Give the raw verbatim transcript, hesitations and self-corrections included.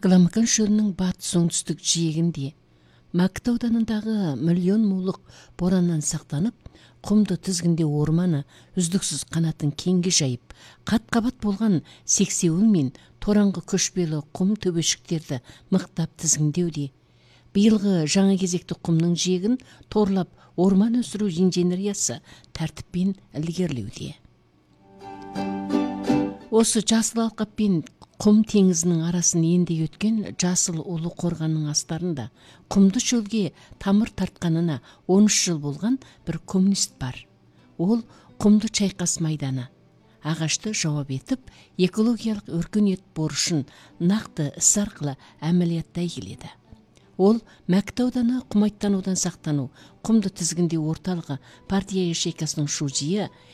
Акаламкан шөлінің батыс оңтүстік жиегінде, Мәкіт ауданындағы миллион мулық бораннан сақтанып, құмды тізгінде орманы үздіксіз қанатын кеңге жайып, қат-қабат болған сексеуіл мен тораңғы көшпелі құм төбешіктерді мықтап тізгіндеуде. Биылғы жаңа кезекті құмның жиегін торлап орман өсіру инженериясы тәртіппен ілгерілеуде. Осы жасыл алқаппен құм теңізінің арасын енді өткен жасыл ұлы қорғанның астарында құмды шөлге тамыр тартқанына он үш жыл болған бір коммунист бар. Ол құмды чайқас майданы. Ағашты жауап етіп, экологиялық өркениет борышын нақты іс арқылы әмәлияттай келеді. Ол Мәкіт ауданы құмайттанудан сақтану, құмды тізгінде орталығы партия ячейкасының шужиі